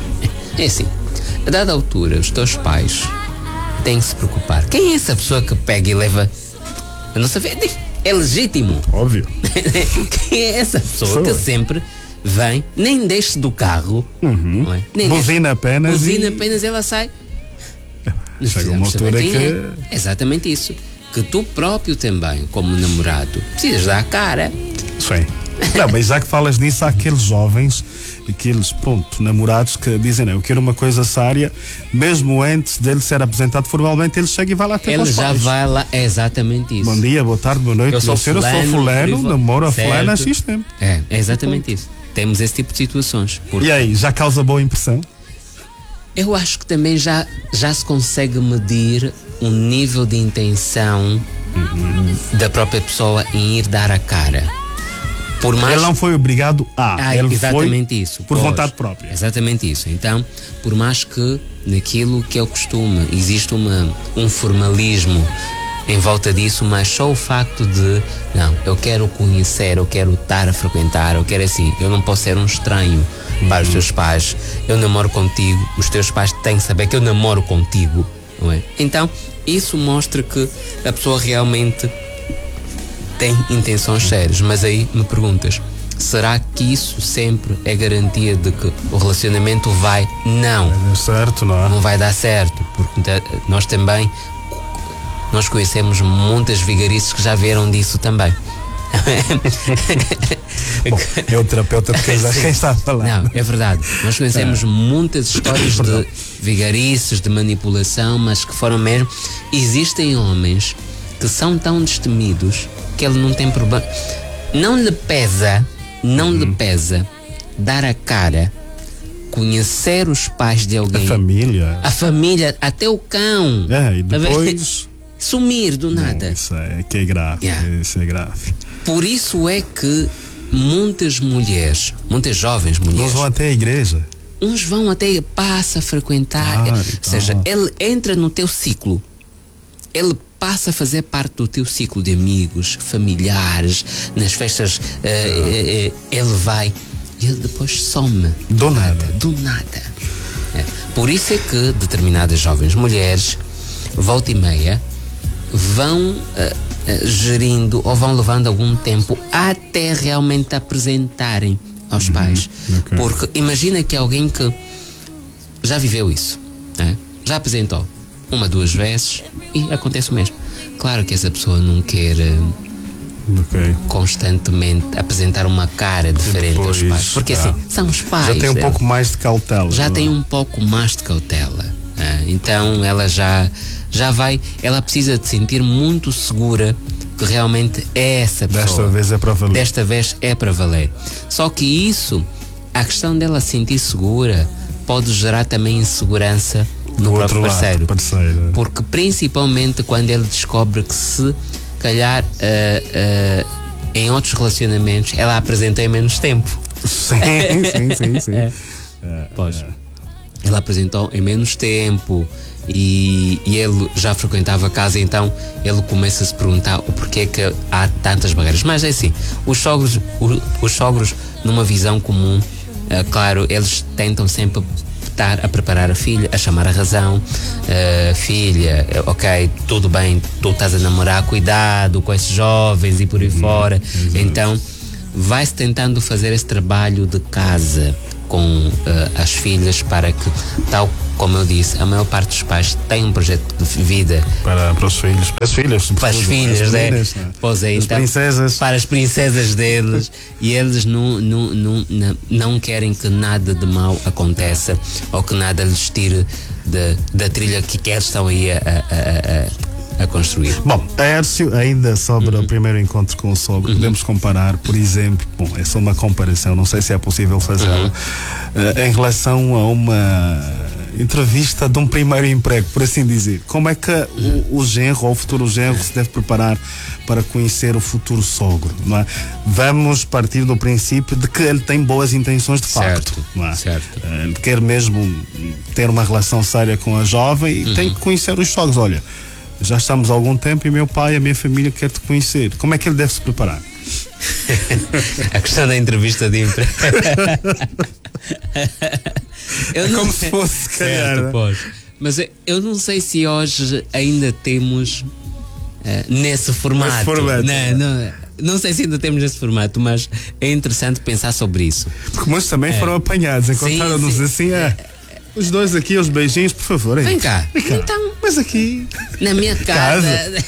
Speaker 2: É assim, a dada altura, os teus pais têm que se preocupar. Quem é essa pessoa que pega e leva? Eu não sei, é legítimo.
Speaker 1: Óbvio.
Speaker 2: Quem é essa pessoa que sempre vem, nem deixa do carro,
Speaker 1: uhum.
Speaker 2: não é? Nem
Speaker 1: buzina apenas.
Speaker 2: Buzina
Speaker 1: e...
Speaker 2: apenas, ela sai.
Speaker 1: Chega uma altura que.
Speaker 2: É. Exatamente isso. Que tu próprio também, como namorado, precisas dar a cara.
Speaker 1: Sim. Não, mas já que falas nisso, há aqueles jovens, aqueles, pronto, namorados que dizem, não, eu quero uma coisa séria, mesmo antes dele ser apresentado formalmente, ele chega e vai lá ter com os
Speaker 2: Ele já
Speaker 1: pais.
Speaker 2: vai lá, é exatamente isso.
Speaker 1: Bom dia, boa tarde, boa noite,
Speaker 2: eu sou
Speaker 1: fulano,
Speaker 2: fulano,
Speaker 1: eu sou fulano,
Speaker 2: vivo,
Speaker 1: namoro a
Speaker 2: certo.
Speaker 1: fulana há X tempo.
Speaker 2: É, é exatamente isso. Temos esse tipo de situações. Porque
Speaker 1: E aí, já causa boa impressão?
Speaker 2: eu acho que também já, já se consegue medir um nível de intenção uhum. da própria pessoa em ir dar a cara. Por mais...
Speaker 1: Ele não foi obrigado a.
Speaker 2: Ah,
Speaker 1: ele
Speaker 2: exatamente
Speaker 1: foi
Speaker 2: isso.
Speaker 1: Por
Speaker 2: pois,
Speaker 1: vontade própria.
Speaker 2: Exatamente isso. Então, por mais que naquilo que é o costume existe uma, um formalismo em volta disso, mas só o facto de, não, eu quero conhecer, eu quero estar a frequentar, eu quero assim, eu não posso ser um estranho para os teus pais, eu namoro contigo, os teus pais têm que saber que eu namoro contigo, não é? Então, isso mostra que a pessoa realmente tem intenções sérias, mas aí me perguntas, será que isso sempre é garantia de que o relacionamento vai? Não.
Speaker 1: Vai dar certo, não é?
Speaker 2: Não vai dar certo, porque nós também nós conhecemos muitas vigarices que já vieram disso também.
Speaker 1: Bom, é o terapeuta de casais quem está a falar.
Speaker 2: Não, é verdade. Nós conhecemos é. muitas histórias de vigarices, de manipulação, mas que foram mesmo. Existem homens que são tão destemidos que ele não tem problema. Não lhe pesa, não uhum. lhe pesa dar a cara, conhecer os pais de alguém.
Speaker 1: A família.
Speaker 2: A família, até o cão.
Speaker 1: É, e depois...
Speaker 2: sumir do nada.
Speaker 1: Não, isso é que é grave. Yeah. Isso é grave.
Speaker 2: Por isso é que muitas mulheres, muitas jovens mulheres.
Speaker 1: Uns vão até a igreja.
Speaker 2: Uns vão até, passa a frequentar.
Speaker 1: Ah,
Speaker 2: ou
Speaker 1: então.
Speaker 2: seja, ele entra no teu ciclo. Ele passa a fazer parte do teu ciclo de amigos, familiares, nas festas. Uh, uh, uh, ele vai e ele depois some.
Speaker 1: Do nada.
Speaker 2: Do nada. É. Por isso é que determinadas jovens mulheres, volta e meia, vão uh, uh, gerindo ou vão levando algum tempo até realmente apresentarem aos uhum, pais. Okay. Porque imagina que alguém que já viveu isso, né? Já apresentou uma, duas vezes e acontece o mesmo. Claro que essa pessoa não quer uh, okay. constantemente apresentar uma cara diferente
Speaker 1: depois,
Speaker 2: aos pais. Porque ah, assim, são os pais.
Speaker 1: Já tem um
Speaker 2: dela.
Speaker 1: pouco mais de cautela.
Speaker 2: Já
Speaker 1: não?
Speaker 2: tem um pouco mais de cautela. Né? Então ela já já vai, ela precisa de sentir muito segura que realmente é essa pessoa.
Speaker 1: Desta vez é para valer.
Speaker 2: Desta vez é para valer. Só que isso, a questão dela se sentir segura, pode gerar também insegurança no
Speaker 1: Do
Speaker 2: próprio parceiro.
Speaker 1: Lado, parceiro.
Speaker 2: Porque principalmente quando ele descobre que se calhar uh, uh, em outros relacionamentos ela apresenta em menos tempo.
Speaker 1: Sim, sim, sim, sim. É. É,
Speaker 2: Pois.
Speaker 1: é.
Speaker 2: Ele apresentou em menos tempo e, e ele já frequentava a casa, então ele começa a se perguntar o porquê que há tantas barreiras. Mas é assim, os sogros, o- os sogros numa visão comum, eh, claro, eles tentam sempre estar a preparar a filha, a chamar a razão. Eh, filha, eh, ok, tudo bem, tu estás a namorar, cuidado com esses jovens e por aí fora. Então vai-se tentando fazer esse trabalho de casa com eh, as filhas, para que, tal como eu disse, a maior parte dos pais tem um projeto de vida
Speaker 1: Para, para os filhos, para as filhas,
Speaker 2: para as
Speaker 1: sobretudo,
Speaker 2: filhas,
Speaker 1: as
Speaker 2: né?
Speaker 1: meninas, né?
Speaker 2: Pois é,
Speaker 1: As
Speaker 2: então,
Speaker 1: princesas.
Speaker 2: para as princesas deles, e eles não, não, não, não, não querem que nada de mal aconteça ou que nada lhes tire de, da trilha que, que eles estão aí a, a, a, a construir.
Speaker 1: Bom, Hércio, ainda sobre
Speaker 2: Uhum.
Speaker 1: o primeiro encontro com o sogro, podemos comparar, por exemplo, bom, é só uma comparação, não sei se é possível fazê-la,
Speaker 2: Uhum.
Speaker 1: eh, em relação a uma entrevista de um primeiro emprego, por assim dizer. Como é que o, o genro, ou o futuro genro, se deve preparar para conhecer o futuro sogro, não é? Vamos partir do princípio de que ele tem boas intenções de facto,
Speaker 2: Certo,
Speaker 1: não é?
Speaker 2: certo.
Speaker 1: Eh, Ele quer mesmo ter uma relação séria com a jovem e
Speaker 2: Uhum.
Speaker 1: tem que conhecer os sogros. Olha, já estamos há algum tempo e meu pai e a minha família quer te conhecer. Como é que ele deve se preparar?
Speaker 2: A questão da entrevista de emprego. Eu
Speaker 1: É como se fosse, se calhar,
Speaker 2: Certo,
Speaker 1: né?
Speaker 2: pois. Mas eu- eu não sei se hoje ainda temos eh, nesse formato.
Speaker 1: Nesse formato.
Speaker 2: Não, não, não sei se ainda temos nesse formato, mas é interessante pensar sobre isso.
Speaker 1: Porque muitos também foram apanhados, encontraram-nos
Speaker 2: sim.
Speaker 1: assim, ah, os dois aqui, os beijinhos, por favor. hein?
Speaker 2: Vem cá.
Speaker 1: Vem cá.
Speaker 2: Então,
Speaker 1: Mas aqui.
Speaker 2: na minha casa.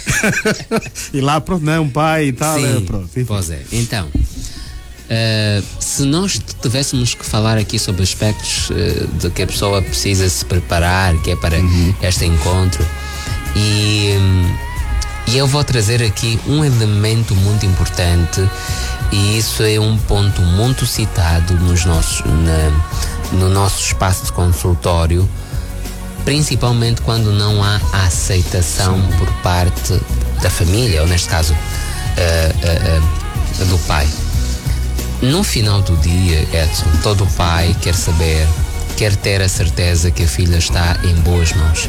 Speaker 1: E lá, pronto, não, pai e tal,
Speaker 2: Sim,
Speaker 1: é, pronto. enfim.
Speaker 2: pois é. Então, eh, se nós tivéssemos que falar aqui sobre aspectos eh, de que a pessoa precisa se preparar, que é para este encontro, e, hum, e eu vou trazer aqui um elemento muito importante, e isso é um ponto muito citado nos nossos, na, no nosso espaço de consultório, principalmente quando não há aceitação por parte da família, ou neste caso eh, eh, eh, do pai. No final do dia, Edson, todo pai quer saber, quer ter a certeza que a filha está em boas mãos.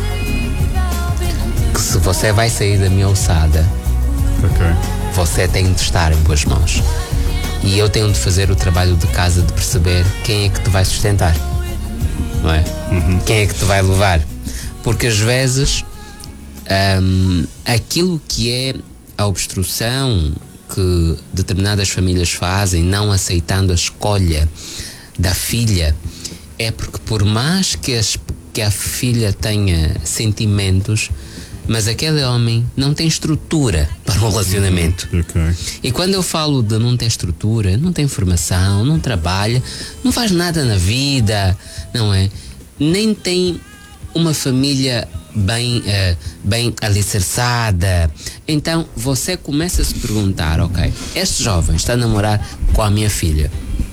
Speaker 2: Que se você vai sair da minha alçada,
Speaker 1: Ok.
Speaker 2: você tem de estar em boas mãos. E eu tenho de fazer o trabalho de casa de perceber quem é que te vai sustentar, não é? Quem é que te vai levar. Porque às vezes hum, aquilo que é a obstrução que determinadas famílias fazem, não aceitando a escolha da filha, é porque por mais que, as, que a filha tenha sentimentos, mas aquele homem não tem estrutura para um relacionamento.
Speaker 1: Ok.
Speaker 2: E quando eu falo de não ter estrutura, não tem formação, não trabalha, não faz nada na vida, não é? Nem tem uma família bem, eh, bem alicerçada. Então você começa a se perguntar, ok, este jovem está a namorar com a minha filha,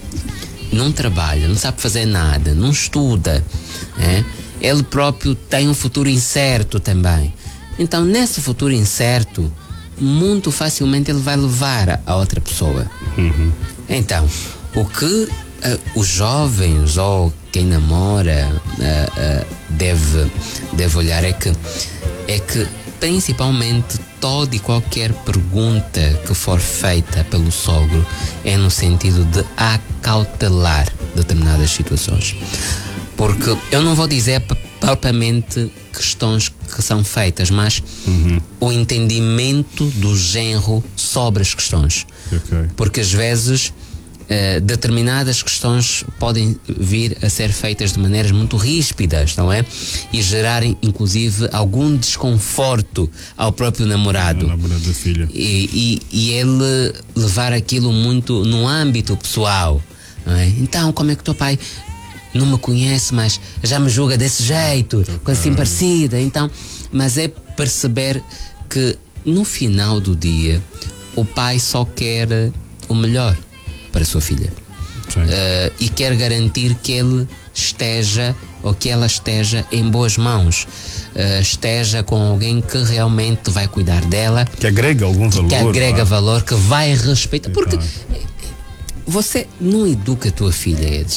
Speaker 2: não trabalha, não sabe fazer nada, não estuda, é? Ele próprio tem um futuro incerto também. Então nesse futuro incerto, muito facilmente ele vai levar a, a outra pessoa. Então, o que uh, os jovens ou quem namora uh, uh, deve, deve olhar é que, é que principalmente toda e qualquer pergunta que for feita pelo sogro é no sentido de acautelar determinadas situações. Porque eu não vou dizer p- propriamente questões que são feitas, mas o entendimento do genro sobre as questões.
Speaker 1: Ok.
Speaker 2: Porque às vezes eh, determinadas questões podem vir a ser feitas de maneiras muito ríspidas, não é? E gerarem inclusive algum desconforto ao próprio namorado.
Speaker 1: A namorada da filha.
Speaker 2: E, e, e ele levar aquilo muito no âmbito pessoal, não é? Então, como é que o teu pai não me conhece, mas já me julga desse jeito, coisa assim parecida? Então, mas é perceber que no final do dia o pai só quer o melhor para a sua filha.
Speaker 1: Sim.
Speaker 2: Uh, e quer garantir que ele esteja ou que ela esteja em boas mãos, uh, esteja com alguém que realmente vai cuidar dela,
Speaker 1: Que agrega algum valor.
Speaker 2: que agrega
Speaker 1: pá.
Speaker 2: valor, que vai respeitar. Porque
Speaker 1: Então.
Speaker 2: você não educa a tua filha, Edson,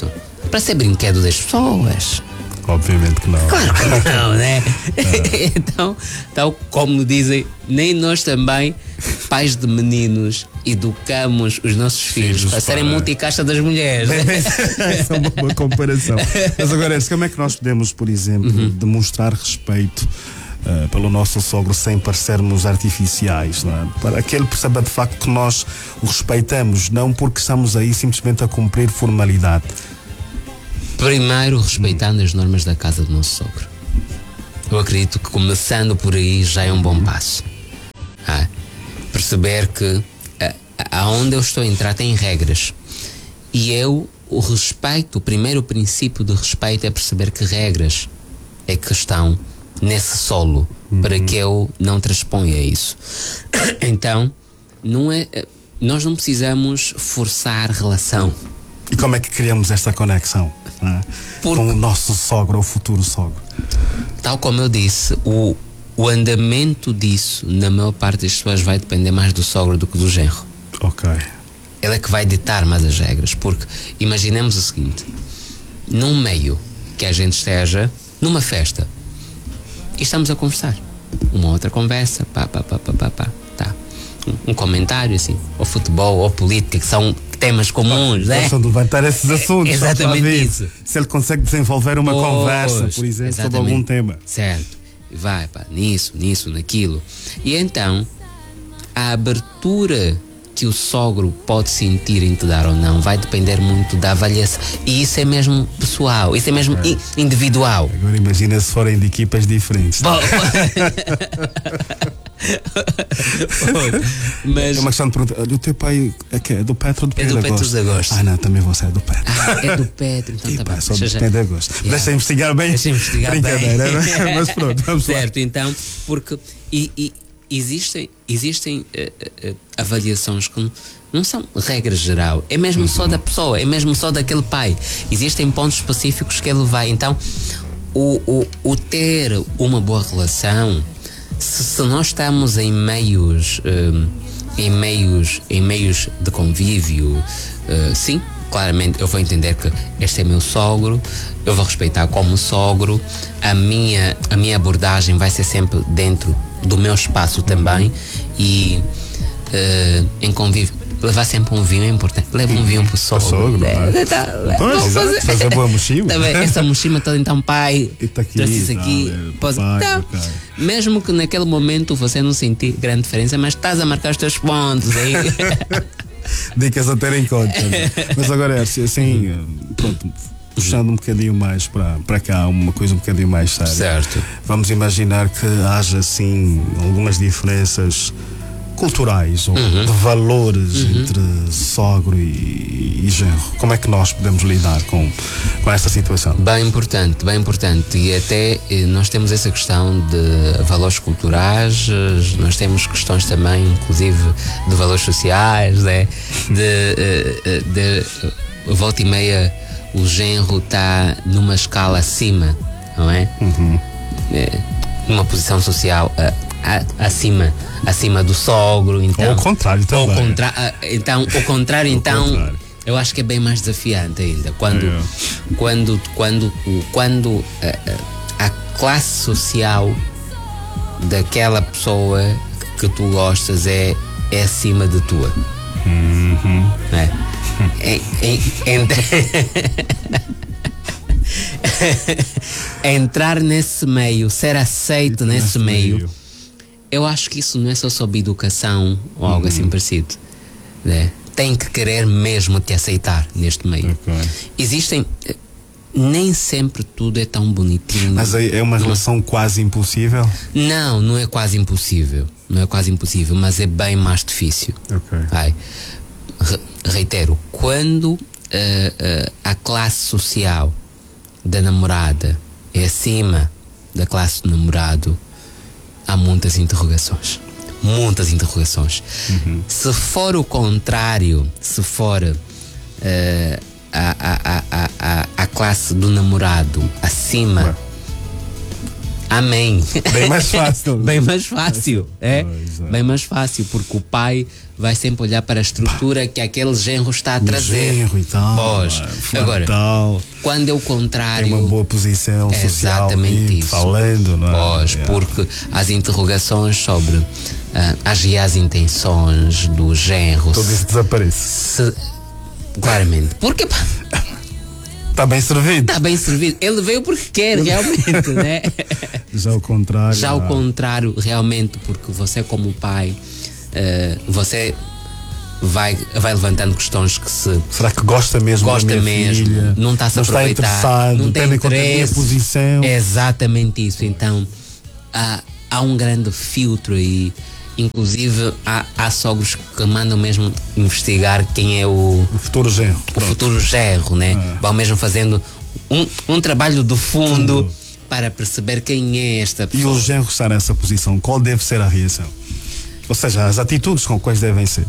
Speaker 2: para ser brinquedo das pessoas.
Speaker 1: Obviamente que não.
Speaker 2: Claro que não, né? Ah. então, então, como dizem, nem nós também, pais de meninos, educamos os nossos filhos, filhos para serem para... multicaixa das mulheres.
Speaker 1: Essa é uma boa comparação. Mas agora, como é que nós podemos, por exemplo, uhum. demonstrar respeito uh, pelo nosso sogro sem parecermos artificiais, não é? Para que ele perceba de facto que nós o respeitamos, não porque estamos aí simplesmente a cumprir formalidade.
Speaker 2: Primeiro, respeitando as normas da casa do nosso sogro. Eu acredito que começando por aí já é um bom passo. Ah, perceber que aonde eu estou a entrar tem regras. E eu, o respeito, o primeiro princípio de respeito é perceber que regras é que estão nesse solo, uhum. para que eu não transponha isso. Então, não é, nós não precisamos forçar relação.
Speaker 1: E como é que criamos esta conexão, né?
Speaker 2: Porque,
Speaker 1: com o nosso sogro ou futuro sogro?
Speaker 2: Tal como eu disse, o, o andamento disso, na maior parte das pessoas, vai depender mais do sogro do que do genro.
Speaker 1: Ok.
Speaker 2: Ele é que vai ditar mais as regras, porque imaginemos o seguinte: num meio que a gente esteja numa festa e estamos a conversar, uma outra conversa, pá, pá, pá, pá, pá, pá, tá. Um, um comentário assim, ou futebol, ou política, que são temas comuns, né?
Speaker 1: Possam levantar esses assuntos.
Speaker 2: É, exatamente isso.
Speaker 1: Se ele consegue desenvolver uma pois, conversa, por exemplo, sobre algum tema.
Speaker 2: Certo. E vai, pá, nisso, nisso, naquilo. E então, a abertura que o sogro pode sentir em te dar ou não vai depender muito da avaliação. E isso é mesmo pessoal, isso é mesmo é. individual.
Speaker 1: Agora imagina se forem de equipas diferentes.
Speaker 2: Bom,
Speaker 1: mas é uma questão de pergunta. O teu pai é, que é do Petro ou do Pedro
Speaker 2: É do Petro de Agosto?
Speaker 1: Ah, não, também você é do Petro.
Speaker 2: Ah, é do Petro, então
Speaker 1: e,
Speaker 2: tá
Speaker 1: pá,
Speaker 2: bem.
Speaker 1: Só do Pedro de Agosto.
Speaker 2: Yeah.
Speaker 1: Deixa investigar bem.
Speaker 2: Deixa investigar
Speaker 1: Brincadeira,
Speaker 2: bem.
Speaker 1: Mas pronto, vamos
Speaker 2: certo,
Speaker 1: lá.
Speaker 2: então, porque e, e, existem, existem uh, uh, avaliações que não são regra geral, é mesmo uhum. só da pessoa, é mesmo só daquele pai. Existem pontos específicos que ele vai. Então, o, o, o ter uma boa relação, se, se nós estamos em meios, uh, em meios, em meios de convívio, uh, sim, claramente eu vou entender que este é meu sogro, eu vou respeitar como sogro, a minha, a minha abordagem vai ser sempre dentro do meu espaço também, e uh, em convívio levar sempre um vinho é importante. Leva um vinho pro sogro.
Speaker 1: sogro
Speaker 2: é,
Speaker 1: é? Tá, pois, fazer, fazer boa mochila.
Speaker 2: Tá bem, essa mochila toda, então, pai, trouxe isso aqui.
Speaker 1: Tá,
Speaker 2: pode,
Speaker 1: pai,
Speaker 2: então, mesmo que naquele momento você não sentir grande diferença, mas estás a marcar os teus pontos aí.
Speaker 1: Dicas a ter em conta. Né? Mas agora, assim, pronto, puxando um bocadinho mais para, para cá, uma coisa um bocadinho mais séria.
Speaker 2: Certo.
Speaker 1: Vamos imaginar que haja, assim, algumas diferenças culturais ou uhum. de valores uhum. entre sogro e, e genro. Como é que nós podemos lidar com, com esta situação?
Speaker 2: Bem importante, bem importante. E até nós temos essa questão de valores culturais, nós temos questões também, inclusive, de valores sociais, né? de, de, de volta e meia o genro está numa escala acima, não é?
Speaker 1: Uhum.
Speaker 2: é numa posição social uh, acima, acima do sogro, então.
Speaker 1: Ou ao contrário também.
Speaker 2: Ou contra, então, o contrário, então, contrário. Eu acho que é bem mais desafiante ainda. Quando, é. quando, quando, quando uh, a classe social daquela pessoa que tu gostas é, é acima de tua.
Speaker 1: Uhum.
Speaker 2: É. É, é, é, entrar nesse meio, ser aceito nesse, nesse meio, meio, eu acho que isso não é só sobre educação ou algo uhum. assim parecido, né? Tem que querer mesmo te aceitar neste meio.
Speaker 1: Okay.
Speaker 2: Existem, nem sempre tudo é tão bonitinho.
Speaker 1: Mas é uma relação quase impossível?
Speaker 2: Não, não é quase impossível. Não é quase impossível, mas é bem mais difícil.
Speaker 1: Okay.
Speaker 2: Ai, re, reitero, quando uh, uh, a classe social da namorada é acima da classe do namorado, há muitas interrogações. Muitas interrogações.
Speaker 1: Uhum.
Speaker 2: Se for o contrário, se for uh, a, a, a, a, a classe do namorado acima, Amém.
Speaker 1: Bem mais fácil.
Speaker 2: Bem mais fácil, é?
Speaker 1: Pois é.
Speaker 2: Bem mais fácil, porque o pai vai sempre olhar para a estrutura que aquele genro está a trazer.
Speaker 1: Genro e tal.
Speaker 2: Pois.
Speaker 1: É,
Speaker 2: Agora,
Speaker 1: tal,
Speaker 2: quando é o contrário.
Speaker 1: tem uma boa posição
Speaker 2: é
Speaker 1: social.
Speaker 2: exatamente isso.
Speaker 1: Falando, não é?
Speaker 2: Pois,
Speaker 1: É.
Speaker 2: porque as interrogações sobre ah, as reais intenções do genro.
Speaker 1: Tudo isso desaparece.
Speaker 2: se- claramente. Porque pá,
Speaker 1: Está bem servido.
Speaker 2: está bem servido. Ele veio porque quer, realmente, né?
Speaker 1: Já ao contrário.
Speaker 2: Já ao
Speaker 1: ah,
Speaker 2: contrário, realmente, porque você, como pai, eh, você vai, vai levantando questões que se
Speaker 1: Será que gosta mesmo
Speaker 2: gosta
Speaker 1: da minha
Speaker 2: mesmo,
Speaker 1: filha?
Speaker 2: não está a se
Speaker 1: Não está
Speaker 2: aproveitar,
Speaker 1: interessado,
Speaker 2: não tem
Speaker 1: tendo em conta a minha
Speaker 2: interesse.
Speaker 1: posição.
Speaker 2: É exatamente isso. Então, há, há um grande filtro aí. Inclusive, há, há sogros que mandam mesmo investigar quem é o,
Speaker 1: O futuro genro.
Speaker 2: o futuro genro, né? Vão mesmo fazendo um, um trabalho do fundo,
Speaker 1: Fundo.
Speaker 2: para perceber quem é esta
Speaker 1: E
Speaker 2: pessoa.
Speaker 1: o genro está nessa posição, qual deve ser a reação? Ou seja, as atitudes com quais devem ser.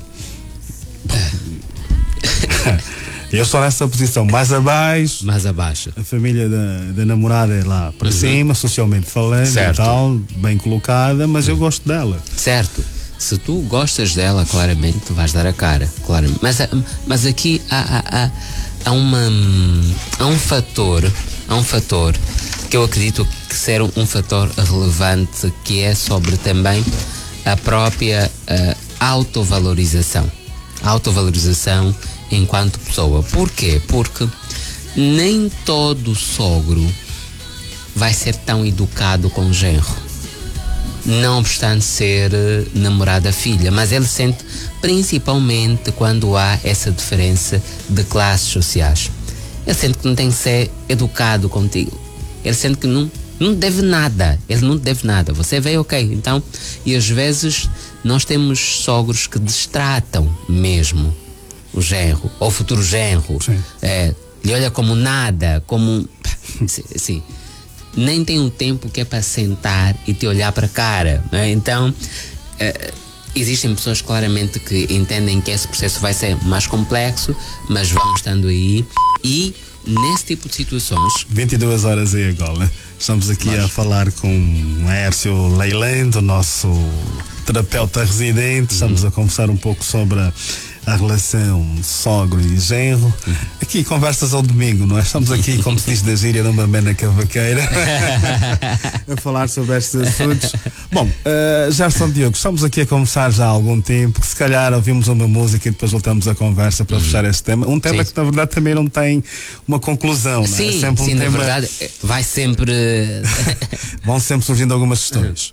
Speaker 1: Eu estou nessa posição mais abaixo,
Speaker 2: Mais abaixo.
Speaker 1: a família da, da namorada é lá para cima, socialmente falando
Speaker 2: Certo.
Speaker 1: e tal, bem colocada, mas eu gosto dela.
Speaker 2: Certo. Se tu gostas dela, claramente tu vais dar a cara. Claramente. Mas, mas aqui há, há, há, há, uma, há um fator, há um fator que eu acredito que ser um fator relevante, que é sobre também a própria uh, autovalorização. A autovalorização enquanto pessoa. Por quê? Porque nem todo sogro vai ser tão educado com o genro, não obstante ser eh, namorada filha, mas ele sente principalmente quando há essa diferença de classes sociais. Ele sente que não tem que ser educado contigo. Ele sente que não, não deve nada. Ele não deve nada. Você veio, ok. Então, e às vezes nós temos sogros que destratam mesmo o genro, ou o futuro genro.
Speaker 1: Sim.
Speaker 2: É, lhe olha como nada, como. Assim, nem tem um tempo que é para sentar e te olhar para a cara, não é? Então, eh, existem pessoas claramente que entendem que esse processo vai ser mais complexo, mas vão estando aí, e nesse tipo de situações.
Speaker 1: vinte e duas horas em Angola. Estamos aqui
Speaker 2: Mas-
Speaker 1: a falar com Hércio Leilendo, nosso terapeuta residente. Estamos a conversar um pouco sobre a, a relação sogro e genro. Aqui, conversas ao domingo, não é? Estamos aqui, como se diz da gíria, numa bena cavaqueira, a falar sobre estes assuntos. Bom, uh, já São Diogo, estamos aqui a conversar já há algum tempo. Se calhar ouvimos uma música e depois voltamos a conversa para fechar este tema. Um tema
Speaker 2: Sim.
Speaker 1: que, na verdade, também não tem uma conclusão, não é?
Speaker 2: Sim,
Speaker 1: É sempre um
Speaker 2: sim, na
Speaker 1: tema.
Speaker 2: verdade, eh, vai sempre.
Speaker 1: Vão sempre surgindo algumas questões.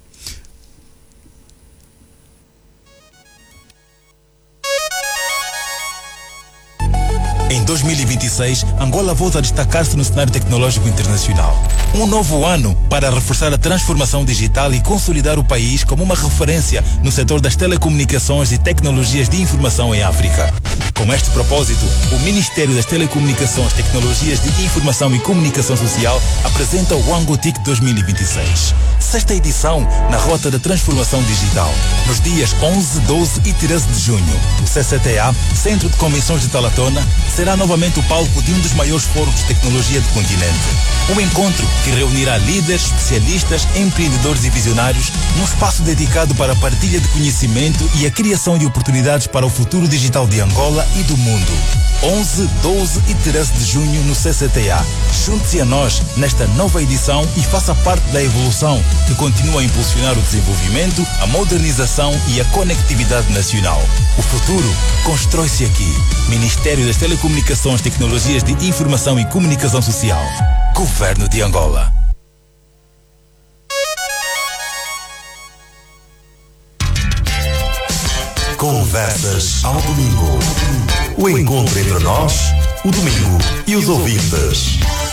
Speaker 3: Em dois mil e vinte e seis, Angola volta a destacar-se no cenário tecnológico internacional. Um novo ano para reforçar a transformação digital e consolidar o país como uma referência no setor das telecomunicações e tecnologias de informação em África. Com este propósito, o Ministério das Telecomunicações, Tecnologias de Informação e Comunicação Social apresenta o Wangotic dois mil e vinte e seis. Sexta edição na Rota da Transformação Digital. Nos dias onze, doze e treze de junho, o C C T A, Centro de Convenções de Talatona, será novamente o palco de um dos maiores fóruns de tecnologia do continente. Um encontro que reunirá líderes, especialistas, empreendedores e visionários num espaço dedicado para a partilha de conhecimento e a criação de oportunidades para o futuro digital de Angola e do mundo. onze, doze e treze de junho no C C T A. Junte-se a nós nesta nova edição e faça parte da evolução que continua a impulsionar o desenvolvimento, a modernização e a conectividade nacional. O futuro constrói-se aqui. Ministério das Telecomunicações, Tecnologias de Informação e Comunicação Social. Governo de Angola.
Speaker 4: Conversas ao domingo. O encontro entre nós, o domingo e os ouvintes.